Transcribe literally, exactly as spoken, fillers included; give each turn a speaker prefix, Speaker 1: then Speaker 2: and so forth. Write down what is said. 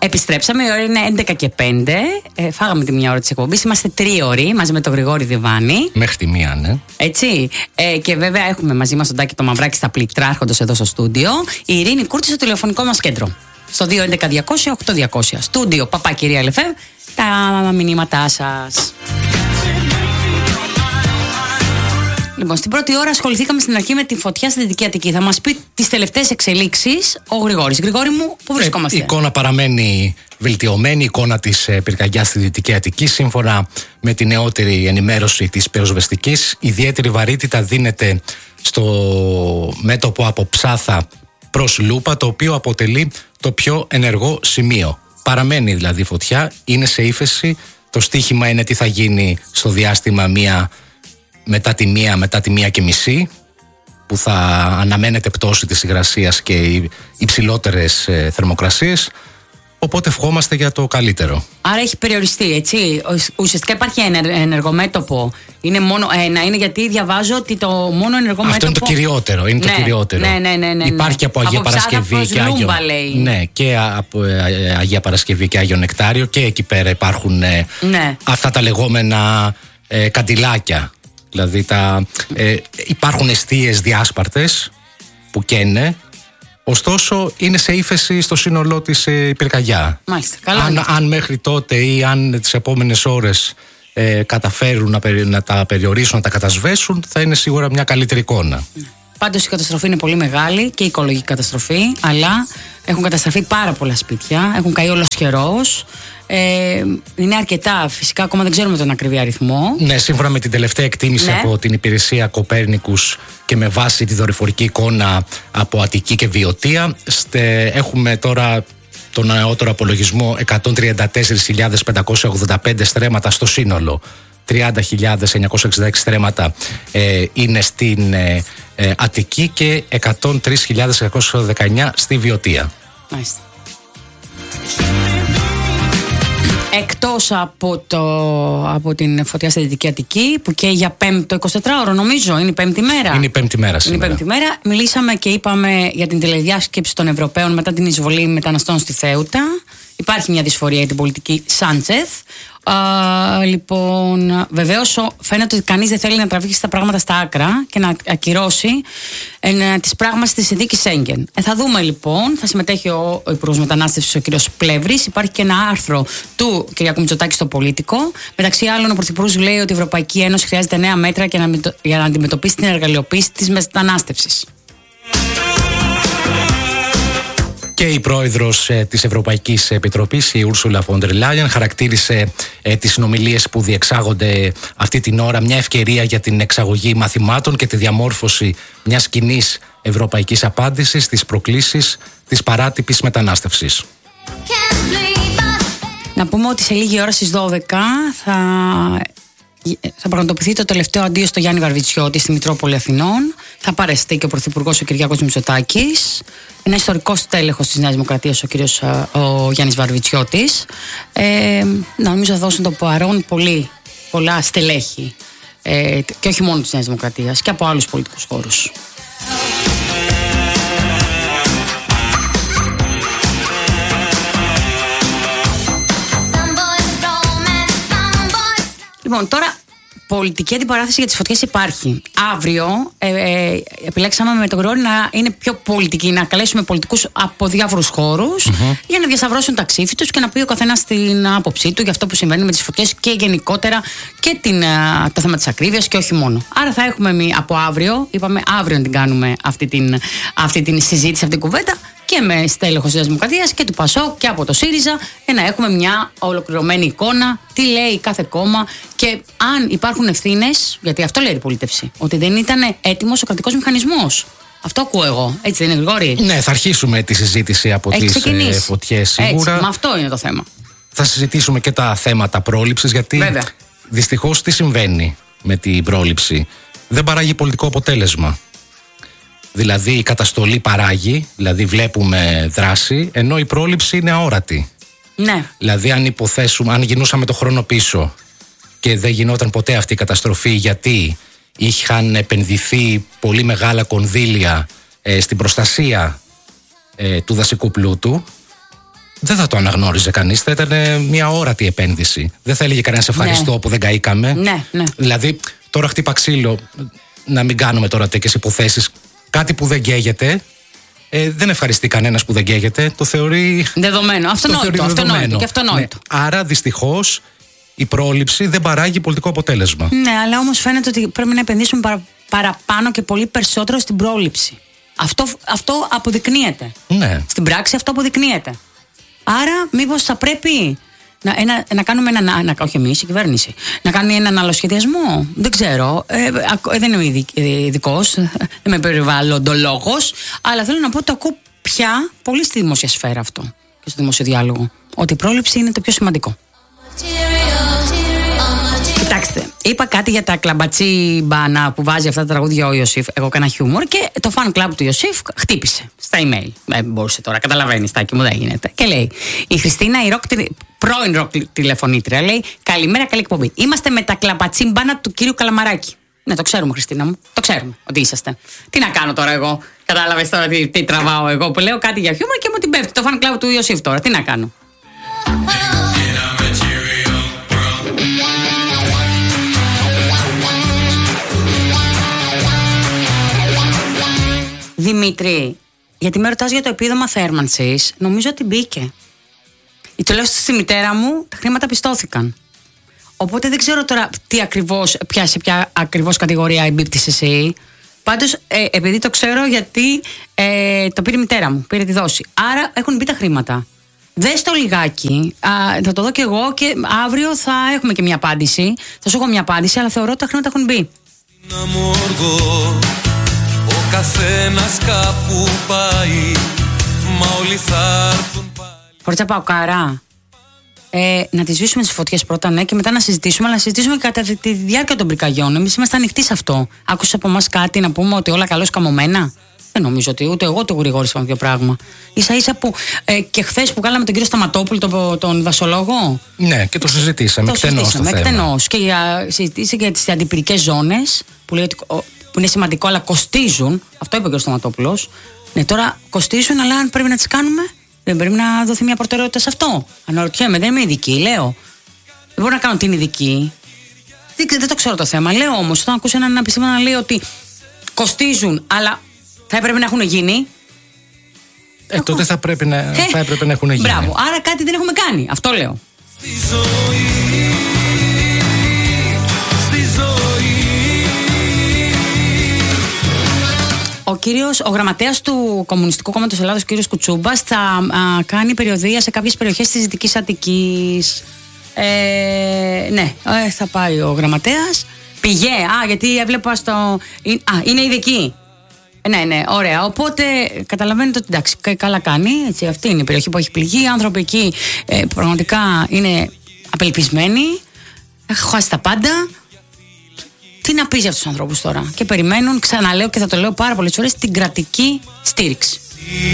Speaker 1: Επιστρέψαμε, η ώρα είναι έντεκα και πέντε. Ε, φάγαμε τη μία ώρα της εκπομπής. Είμαστε τρίωροι μαζί με τον Γρηγόρη Διβάνη.
Speaker 2: Μέχρι τη μία, ναι.
Speaker 1: Έτσι. Ε, και βέβαια έχουμε μαζί μας τον Τάκη το Μαυράκη στα πληκτράρχοντος εδώ στο στούντιο. Η Ειρήνη Κούρτη στο τηλεφωνικό μας κέντρο. Στο δύο έντεκα διακόσια οκτώ διακόσια. Στούντιο Παπά Κυρία Ελεφεύ. Τα μηνύματά σας. Λοιπόν, στην πρώτη ώρα ασχοληθήκαμε στην αρχή με τη φωτιά στη Δυτική Αττική. Θα μας πει τις τελευταίες εξελίξεις ο Γρηγόρης. Γρηγόρη μου, πού βρισκόμαστε?
Speaker 2: Ε, η εικόνα παραμένει βελτιωμένη, η εικόνα της ε, πυρκαγιάς στη Δυτική Αττική. Σύμφωνα με τη νεότερη ενημέρωση της πυροσβεστικής, ιδιαίτερη βαρύτητα δίνεται στο μέτωπο από Ψάθα προς Λούπα, το οποίο αποτελεί το πιο ενεργό σημείο. Παραμένει δηλαδή φωτιά, είναι σε ύφεση. Το στίχημα είναι τι θα γίνει στο διάστημα μία μετά τη μία, μετά τη μία και μισή, που θα αναμένεται πτώση της υγρασίας και οι υψηλότερες ε, θερμοκρασίες. Οπότε ευχόμαστε για το καλύτερο.
Speaker 1: Άρα έχει περιοριστεί, έτσι. Ουσιαστικά υπάρχει ενεργομέτωπο. Είναι μόνο ένα, είναι γιατί διαβάζω ότι το μόνο ενεργομέτωπο.
Speaker 2: Αυτό είναι το κυριότερο. Είναι
Speaker 1: ναι,
Speaker 2: το κυριότερο.
Speaker 1: Ναι, ναι, ναι, ναι, ναι.
Speaker 2: Υπάρχει από Αγία
Speaker 1: από
Speaker 2: Παρασκευή και Άγιο. Ναι, και από ε, Αγία Παρασκευή και Άγιο Νεκτάριο, και εκεί πέρα υπάρχουν ε, ναι. αυτά τα λεγόμενα ε, καντιλάκια. Δηλαδή τα, ε, υπάρχουν εστίες διάσπαρτες που καίνε, ωστόσο είναι σε ύφεση στο σύνολό της ε, η πυρκαγιά.
Speaker 1: Μάλιστα, καλά.
Speaker 2: Αν, αν μέχρι τότε ή αν τις επόμενες ώρες ε, καταφέρουν να, περι, να τα περιορίσουν, να τα κατασβέσουν, θα είναι σίγουρα μια καλύτερη εικόνα.
Speaker 1: Πάντως η καταστροφή είναι πολύ μεγάλη και η οικολογική καταστροφή, αλλά έχουν καταστραφεί πάρα πολλά σπίτια, έχουν καεί ολοσχερός. Ε, είναι αρκετά, φυσικά ακόμα δεν ξέρουμε τον ακριβή αριθμό.
Speaker 2: Ναι, σύμφωνα με την τελευταία εκτίμηση ναι. από την υπηρεσία Κοπέρνικους και με βάση τη δορυφορική εικόνα από Αττική και Βιωτία, στε, έχουμε τώρα τον νεότερο απολογισμό εκατόν τριάντα τέσσερις χιλιάδες πεντακόσια ογδόντα πέντε στρέμματα στο σύνολο. τριάντα χιλιάδες εννιακόσια εξήντα έξι στρέμματα ε, είναι στην ε, ε, Αττική και εκατόν τρεις χιλιάδες εκατόν δεκαεννιά στη Βιωτία.
Speaker 1: Μάλιστα. Εκτός από, το, από την φωτιά στη Δυτική Αττική, που και για πέμπτο εικοσιτετράωρο νομίζω, είναι η πέμπτη μέρα.
Speaker 2: Είναι η πέμπτη μέρα σήμερα.
Speaker 1: Είναι η πέμπτη μέρα. Μιλήσαμε και είπαμε για την τηλεδιάσκεψη των Ευρωπαίων μετά την εισβολή μεταναστών στη Θέουτα. Υπάρχει μια δυσφορία για την πολιτική Σάντσεθ. Uh, λοιπόν, βεβαίως φαίνεται ότι κανείς δεν θέλει να τραβήξει τα πράγματα στα άκρα και να ακυρώσει ε, τις πράγματες της συνθήκης Σέγγεν. Ε, θα δούμε λοιπόν, θα συμμετέχει ο, ο Υπουργός Μετανάστευσης, ο κ. Πλεύρης. Υπάρχει και ένα άρθρο του κ. Μητσοτάκη στο Πολίτικο. Μεταξύ άλλων, ο Πρωθυπουργός λέει ότι η Ευρωπαϊκή Ένωση χρειάζεται νέα μέτρα για να, για να αντιμετωπίσει την εργαλειοποίηση της μετανάστευσης.
Speaker 2: Και η πρόεδρος ε, της Ευρωπαϊκής Επιτροπής, η Ούρσουλα Φον ντερ Λάιεν, χαρακτήρισε ε, τις συνομιλίες που διεξάγονται αυτή την ώρα μια ευκαιρία για την εξαγωγή μαθημάτων και τη διαμόρφωση μιας κοινής ευρωπαϊκής απάντησης στις προκλήσεις της παράτυπης μετανάστευσης.
Speaker 1: Να πούμε ότι σε λίγη ώρα στις δώδεκα θα, θα πραγματοποιηθεί το τελευταίο αντίο στο Γιάννη Βαρβιτσιώτη στη Μητρόπολη Αθηνών. Θα παρεστεί και ο Πρωθυπουργός ο Κυριάκος Μητσοτάκης. Ένα ιστορικό τέλεχος της Νέας Δημοκρατίας, ο κύριος ο Γιάννης Βαρβιτσιώτης. Ε, νομίζω θα δώσουν το παρόν πολύ, πολλά στελέχη. Ε, και όχι μόνο της Νέας Δημοκρατίας, και από άλλους πολιτικούς χώρους. Λοιπόν, τώρα πολιτική αντιπαράθεση για τις φωτιές υπάρχει. Αύριο ε, ε, επιλέξαμε με τον Γρηγόρη να είναι πιο πολιτική, να καλέσουμε πολιτικούς από διάφορους χώρους mm-hmm. για να διασταυρώσουν τα ξύφη τους και να πει ο καθένας την άποψή του για αυτό που συμβαίνει με τις φωτιές και γενικότερα και την, το θέμα της ακρίβειας και όχι μόνο. Άρα θα έχουμε από αύριο, είπαμε αύριο να την κάνουμε αυτή την, αυτή την συζήτηση, αυτή την κουβέντα, και με στέλεχος της Δημοκρατίας και του ΠΑΣΟΚ και από το ΣΥΡΙΖΑ, για να έχουμε μια ολοκληρωμένη εικόνα, τι λέει κάθε κόμμα και αν υπάρχουν ευθύνες, γιατί αυτό λέει η πολίτευση, ότι δεν ήταν έτοιμος ο κρατικός μηχανισμός. Αυτό ακούω εγώ. Έτσι δεν είναι, Γρηγόρη?
Speaker 2: Ναι, θα αρχίσουμε τη συζήτηση από τις ε, φωτιές σίγουρα.
Speaker 1: Έτσι, με αυτό είναι το θέμα.
Speaker 2: Θα συζητήσουμε και τα θέματα πρόληψης, γιατί Βέβαια. δυστυχώς τι συμβαίνει με την πρόληψη? Δεν παράγει πολιτικό αποτέλεσμα. Δηλαδή η καταστολή παράγει, δηλαδή βλέπουμε δράση, ενώ η πρόληψη είναι αόρατη.
Speaker 1: Ναι.
Speaker 2: Δηλαδή αν υποθέσουμε, αν γινούσαμε το χρόνο πίσω και δεν γινόταν ποτέ αυτή η καταστροφή, γιατί είχαν επενδυθεί πολύ μεγάλα κονδύλια ε, στην προστασία ε, του δασικού πλούτου, δεν θα το αναγνώριζε κανείς. Θα ήταν μια όρατη επένδυση. Δεν θα έλεγε κανένας ευχαριστώ ναι. που δεν καήκαμε.
Speaker 1: Ναι, ναι.
Speaker 2: Δηλαδή, τώρα χτύπα ξύλο, να μην κάνουμε τώρα τέτοιες υποθέσεις. Κάτι που δεν καίγεται. Ε, δεν ευχαριστεί κανένας που δεν καίγεται. Το θεωρεί.
Speaker 1: Δεδομένο. Αυτονόητο. Αυτονόητο. Και αυτονόητο.
Speaker 2: Ναι. Άρα, δυστυχώς, η πρόληψη δεν παράγει πολιτικό αποτέλεσμα.
Speaker 1: Ναι, αλλά όμως φαίνεται ότι πρέπει να επενδύσουμε παρα, παραπάνω και πολύ περισσότερο στην πρόληψη. Αυτό, αυτό αποδεικνύεται.
Speaker 2: Ναι.
Speaker 1: Στην πράξη αυτό αποδεικνύεται. Άρα, μήπως θα πρέπει να, ένα, να κάνουμε έναν. Να, όχι εμείς, η κυβέρνηση. Να κάνει έναν άλλο σχεδιασμό. Δεν ξέρω. Ε, ε, δεν είμαι ειδικός. Δεν είμαι περιβαλλοντολόγος. Αλλά θέλω να πω ότι ακούω πια πολύ στη δημόσια σφαίρα αυτό και στο δημόσιο διάλογο. Ότι η πρόληψη είναι το πιο σημαντικό. Κοιτάξτε, είπα κάτι για τα κλαμπατσί μπάνα που βάζει αυτά τα τραγούδια ο Ιωσήφ. Εγώ έκανα χιούμορ και το fan club του Ιωσήφ χτύπησε στα email. Δεν μπορούσε τώρα, καταλαβαίνει, Τάκη μου, δεν γίνεται. Και λέει: η Χριστίνα, η ροκ, πρώην ροκ τηλεφωνήτρια, λέει: καλημέρα, καλή εκπομπή. Είμαστε με τα κλαμπατσί μπάνα του κύριου Καλαμαράκη. Ναι, το ξέρουμε, Χριστίνα μου. Το ξέρουμε ότι είσαστε. Τι να κάνω τώρα εγώ. Κατάλαβε τώρα τι, τι τραβάω εγώ που λέω κάτι για χιούμορ και μου την πέφτει το fan club του Ιωσήφ τώρα. Τι να κάνω. Δημήτρη, γιατί με ρωτάς για το επίδομα θέρμανσης, νομίζω ότι μπήκε. Το λέω στη μητέρα μου, τα χρήματα πιστώθηκαν. Οπότε δεν ξέρω τώρα τι ακριβώς, ποια, σε ποια ακριβώς κατηγορία εμπίπτεις εσύ. Πάντως, ε, επειδή το ξέρω, γιατί ε, το πήρε η μητέρα μου, πήρε τη δόση. Άρα έχουν μπει τα χρήματα. Δες το λιγάκι, α, θα το δω κι εγώ και αύριο θα έχουμε και μια απάντηση. Θα σου έχω μια απάντηση, αλλά θεωρώ ότι τα χρήματα έχουν μπει. Ο καθένας κάπου πάει, μα όλοι θα έρθουν πάλι. Φορτσα Παοκάρα, ε, να τις σβήσουμε τις φωτιές πρώτα, ναι, και μετά να συζητήσουμε, αλλά να συζητήσουμε κατά τη διάρκεια των πυρκαγιών. Εμείς είμαστε ανοιχτοί σε αυτό. Άκουσα από εμάς κάτι να πούμε ότι όλα καλώς καμωμένα. Δεν νομίζω ότι ούτε εγώ ούτε ο Γρηγόρης είπαμε δύο πράγμα. Ίσα ίσα που ε, και χθες που κάναμε τον κύριο Σταματόπουλο, τον, τον δασολόγο.
Speaker 2: Ναι, και το συζητήσαμε.
Speaker 1: Το συζητήσαμε εκτενώς. Και για, συζητήσαμε και τις αντιπυρικές ζώνες που λέει ότι. Που είναι σημαντικό, αλλά κοστίζουν. Αυτό είπε και ο Σταματόπουλος. Ναι, τώρα κοστίζουν, αλλά αν πρέπει να τις κάνουμε, δεν πρέπει να δοθεί μια προτεραιότητα σε αυτό. Αναρωτιέμαι, δεν είμαι ειδική, λέω. Δεν μπορώ να κάνω την ειδική. Δεν, δεν το ξέρω το θέμα. Λέω όμως, όταν ακούσει έναν επιστήμονα να λέει ότι κοστίζουν, αλλά θα έπρεπε να έχουν γίνει.
Speaker 2: Ε, Έχω. τότε θα, πρέπει να, ε, θα έπρεπε να έχουν γίνει.
Speaker 1: Μπράβο, άρα κάτι δεν έχουμε κάνει. Αυτό λέω. Στη ζωή, στη ζωή. Ο κύριος, ο γραμματέας του Κομμουνιστικού Κόμματος Ελλάδος, ο κύριος Κουτσούμπας, θα α, κάνει περιοδεία σε κάποιες περιοχές της Δυτικής Αττικής. Ε, ναι, ε, θα πάει ο γραμματέας. Πήγε, α, γιατί έβλεπα στο. Α, είναι ειδική. Ναι, ναι, ωραία. Οπότε καταλαβαίνετε ότι εντάξει, καλά κάνει. Έτσι, αυτή είναι η περιοχή που έχει πληγεί. Οι άνθρωποι εκεί ε, πραγματικά είναι απελπισμένοι. Έχουν χάσει τα πάντα. Τι να πεις για αυτούς τους ανθρώπους τώρα. Και περιμένουν, ξαναλέω και θα το λέω πάρα πολλές φορές, την κρατική στήριξη.